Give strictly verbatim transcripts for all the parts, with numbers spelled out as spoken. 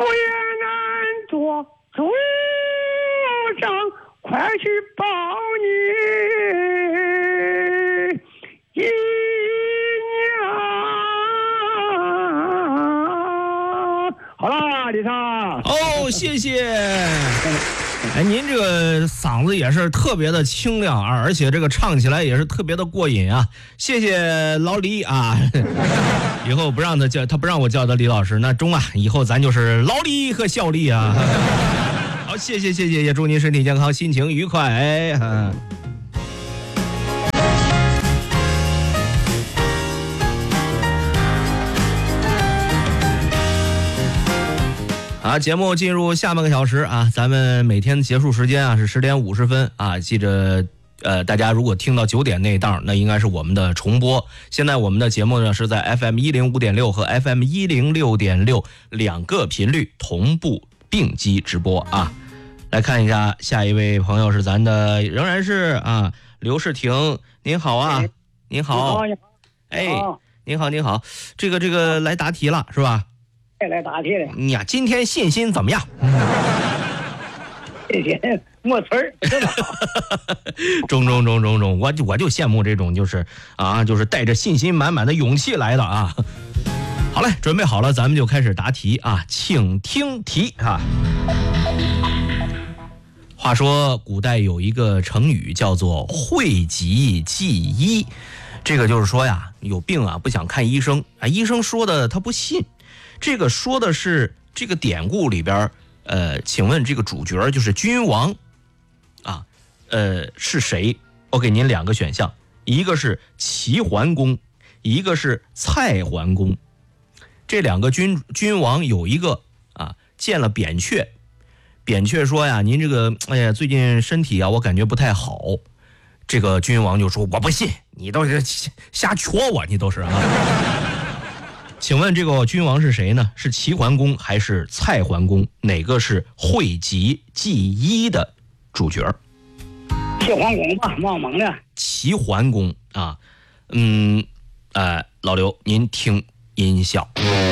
也难做，族长快去报你姨娘。好了，李畅。 哦，谢谢。哎，您这个嗓子也是特别的清亮啊，而且这个唱起来也是特别的过瘾啊！谢谢老李啊，以后不让他叫，他不让我叫他李老师，那中啊，以后咱就是老李和小李啊。好，谢谢谢谢，也祝您身体健康，心情愉快。嗯。啊，节目进入下半个小时啊，咱们每天结束时间啊是十点五十分啊，记着，呃，大家如果听到九点那档，那应该是我们的重播。现在我们的节目呢是在 F M 一零五点六和 F M 一零六点六两个频率同步并机直播啊。来看一下，下一位朋友是咱的，仍然是啊，刘世婷，您好啊，您好，哎，您好您好，这个这个来答题了是吧？ 来答题了。 你呀，今天信心怎么样？ 信心没词儿，知道。 中中中中中，我就我就羡慕这种就是啊，就是带着信心满满的勇气来的啊。好嘞，准备好了，咱们就开始答题啊，请听题啊。话说古代有一个成语叫做讳疾忌医，这个就是说呀，有病啊不想看医生啊，医生说的他不信。这个说的是这个典故里边，呃，请问这个主角就是君王，啊，呃，是谁？我给您两个选项，一个是齐桓公，一个是蔡桓公。这两个君君王有一个啊见了扁鹊，扁鹊说呀，您这个哎呀最近身体啊我感觉不太好。这个君王就说我不信，你都是瞎戳我，你都是啊。请问这个君王是谁呢？是齐桓公还是蔡桓公？哪个是讳疾忌医的主角？ 齐桓公吧，忘蒙了。 齐桓公啊，嗯，呃，老刘，您听音效。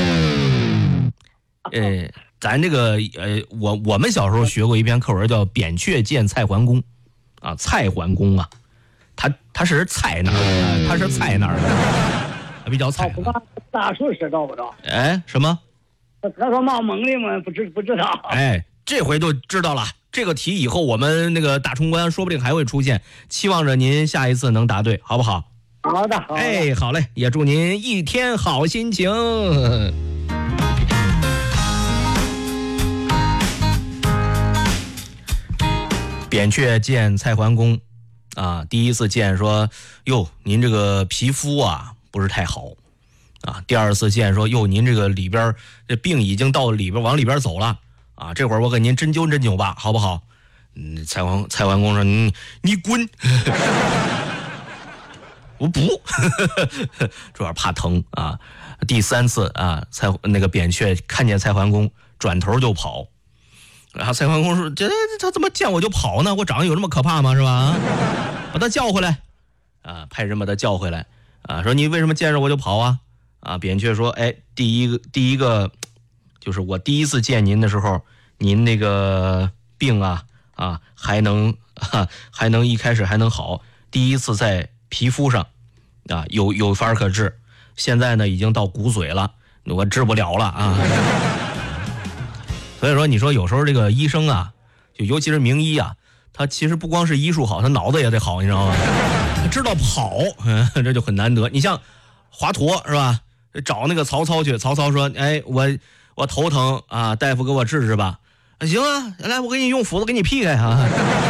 呃，咱这个呃，我我们小时候学过一篇课文叫《扁鹊见蔡桓公》，啊，蔡桓公啊，他他是蔡哪儿、啊？他是蔡哪儿的？比较菜、啊， 大术士找不着。 哎，什么？ 他说冒蒙的嘛，不知不知道。 哎，这回就知道了。这个题以后我们那个大冲关说不定还会出现，期望着您下一次能答对，好不好？ 好的。好的哎，好嘞，也祝您一天好心情。扁鹊见蔡桓公，啊，第一次见说，哟，您这个皮肤啊。不是太好啊，第二次见说，哟，您这个里边这病已经到里边往里边走了啊，这会儿我给您针灸针灸吧，好不好？嗯，蔡桓蔡桓公说，你你滚，我不，主要怕疼啊。第三次啊，蔡那个扁鹊看见蔡桓公，转头就跑。然后蔡桓公说，这他怎么见我就跑呢？我长得有这么可怕吗？是吧？把他叫回来啊，派人把他叫回来。啊，说你为什么见着我就跑啊？啊，扁鹊说，哎，第一个第一个，就是我第一次见您的时候，您那个病啊啊还能啊还能一开始还能好，第一次在皮肤上啊有有法可治，现在呢已经到骨髓了，我治不了了啊。所以说，你说有时候这个医生啊，就尤其是名医啊，他其实不光是医术好，他脑子也得好，你知道吗？他知道跑，嗯，这就很难得。你像华佗是吧？找那个曹操去，曹操说：“哎，我我头疼啊，大夫给我治治吧。啊”行啊，来，我给你用斧子给你劈开啊。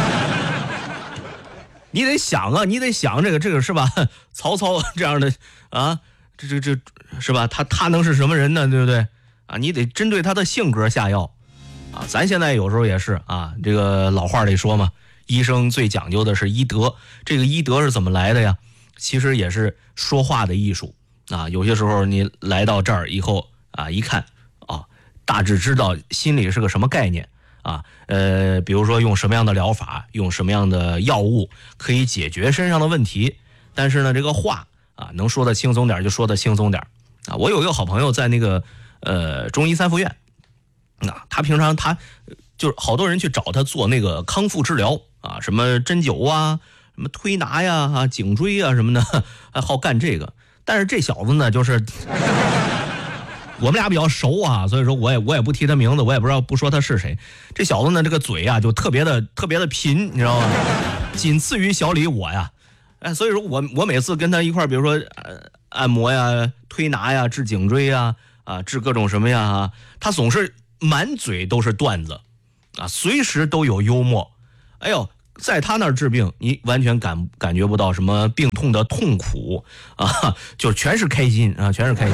你得想啊，你得想这个这个是吧？曹操这样的啊，这这这是吧？他他能是什么人呢？对不对？啊，你得针对他的性格下药啊。咱现在有时候也是啊，这个老话里说嘛。医生最讲究的是医德，这个医德是怎么来的呀？其实也是说话的艺术啊。有些时候你来到这儿以后啊，一看啊，大致知道心里是个什么概念啊。呃，比如说用什么样的疗法，用什么样的药物可以解决身上的问题。但是呢，这个话啊，能说得轻松点就说得轻松点啊。我有一个好朋友在那个呃中医三附院啊，他平常他就是好多人去找他做那个康复治疗啊，什么针灸啊，什么推拿呀、啊、颈椎啊什么的，还好干这个。但是这小子呢，就是我们俩比较熟啊，所以说我也我也不提他名字，我也不知道不说他是谁。这小子呢，这个嘴啊就特别的特别的贫，你知道吗？仅次于小李我呀。哎，所以说我我每次跟他一块儿，比如说、呃、按摩呀、推拿呀、治颈椎呀、啊治各种什么呀啊，他总是满嘴都是段子，啊，随时都有幽默。哎呦，在他那儿治病，你完全感感觉不到什么病痛的痛苦啊，就全是开心啊，全是开心。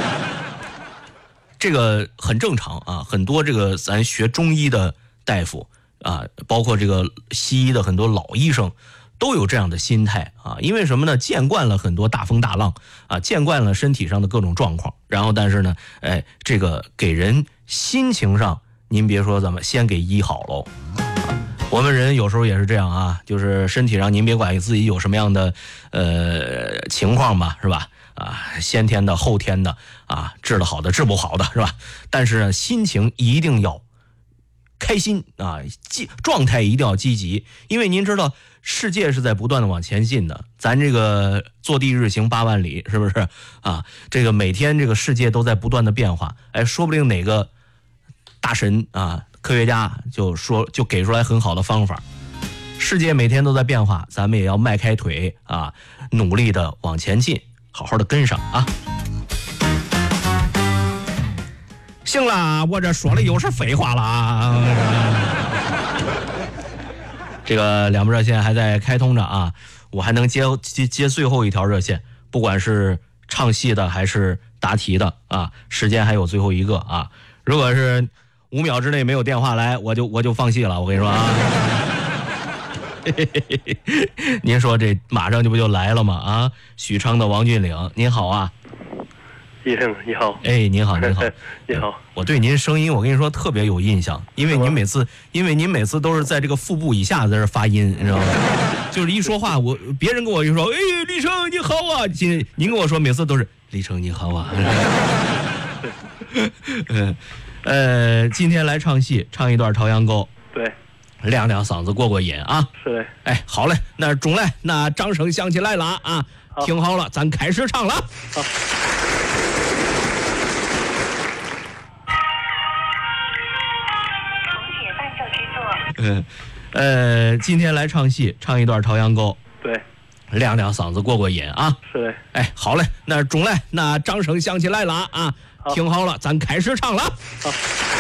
这个很正常啊，很多这个咱学中医的大夫啊，包括这个西医的很多老医生。都有这样的心态啊，因为什么呢？见惯了很多大风大浪啊，见惯了身体上的各种状况，然后但是呢，哎，这个给人心情上，您别说咱们先给医好喽。我们人有时候也是这样啊，就是身体上您别管自己有什么样的呃情况吧，是吧？啊，先天的、后天的啊，治得好的、治不好的，是吧？但是呢，心情一定要开心啊，积状态一定要积极，因为您知道。世界是在不断的往前进的，咱这个坐地日行八万里，是不是啊？这个每天这个世界都在不断的变化，哎，说不定哪个大神啊，科学家就说就给出来很好的方法。世界每天都在变化，咱们也要迈开腿啊，努力的往前进，好好的跟上啊。行了，我这说的又是废话了啊。这个两部热线还在开通着啊，我还能接接接最后一条热线，不管是唱戏的还是答题的啊，时间还有最后一个啊。如果是五秒之内没有电话来，我就我就放弃了，我跟你说啊。您说这马上就不就来了吗？啊，许昌的王俊岭，您好啊。 医生你好。 哎，您好，您好， 你好。 我对您声音，我跟你说特别有印象，因为您每次，因为您每次都是在这个腹部以下在这发音，你知道吗？就是一说话，我别人跟我就说，哎，李成你好啊，今您跟我说每次都是李成你好啊。嗯，呃，今天来唱戏，唱一段《朝阳沟》。 对。 亮亮嗓子过过瘾啊。 是的。 哎，好嘞，那中嘞，那掌声响起来了啊！听好了，咱开始唱了。 好。 嗯，呃，今天来唱戏，唱一段《朝阳沟》。 对。 亮亮嗓子过过瘾啊。 是的。 哎，好嘞，那中嘞，那掌声响起来了啊！听好了，咱开始唱了。 好。